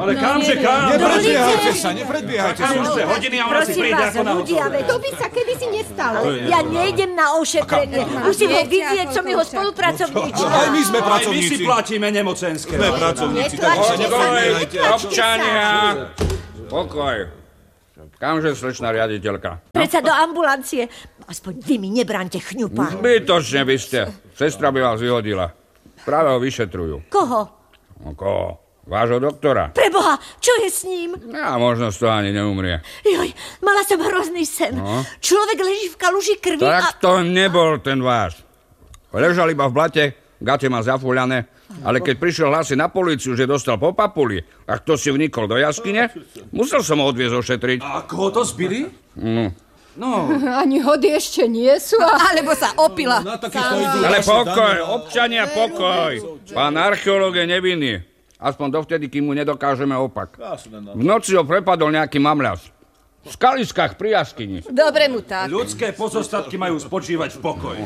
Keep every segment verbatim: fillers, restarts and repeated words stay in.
Ale kamže kam? Nepredbiehajte sa, nepredbiehajte sa. Kam už dve hodiny a ona si Prosím príde vás, ako na ľudia, hotové. veď to by sa kedysi nestalo. Ja nejdem na ošetrenie. Musím ho vidieť, som jeho spolupracovníčka. Aj my sme Aj my si pracovníci. platíme nemocenské. Sme pracovníci, takže sa Netlačte sa, nebojte. netlačte sa. Občania! Pokoj. Kamže, slečná riaditeľka? Predsa do ambulancie. Aspoň vy mi nebrante chňupa. Zbytočne by ste. Sestra by vás vyhodila. Práve ho vyšetrujú. Koho? No koho? Vášho doktora. Preboha, čo je s ním? A možno z toho ani neumrie. Joj, mala som hrozný sen. No. Človek leží v kaluži krvi a... Tak to nebol ten váš. Ležal iba v blate, gate má zafúľané, ale keď prišiel hlasy na políciu, že dostal po papuli, a kto si vnikol do jaskyne, musel som ho odviezť ošetriť. A koho to zbili? No. No, Ani hody ešte nie sú. A... Alebo sa opila. Ale pokoj, občania, pokoj. Pán archeológ je nevinný. Aspoň dovtedy, kým mu nedokážeme opak. V noci ho prepadol nejaký mamľas. V skaliskách pri jaskyni. Dobre mu tak. ľudské pozostatky majú spočívať v pokoji.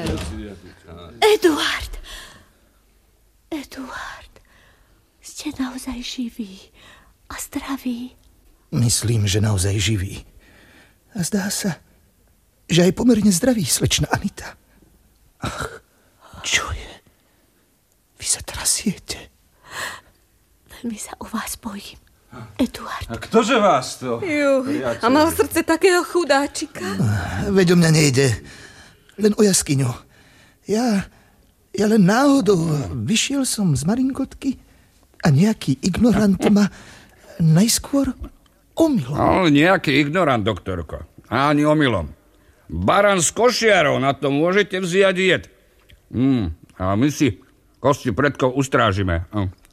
Eduard. Eduard. Ste naozaj živí a zdraví. Myslím, že naozaj živý. A zdá sa, že aj pomerne zdravý, slečna Anita. Ach, čo je? Vy sa trasiete. Veľmi sa o vás bojím, Eduard. A ktože vás to? Juh, a mal v srdce takého chudáčika. Veď o mňa nejde. Len o jaskyňu. Ja, ja len náhodou vyšiel som z Marinkotky a nejaký ignorant ma najskôr omylom. Ale nejaký ignorant, doktorko. Ani omylom. Baran z košiarov, na to môžete vziať jed. Mm, a my si kosti predkov ustrážime.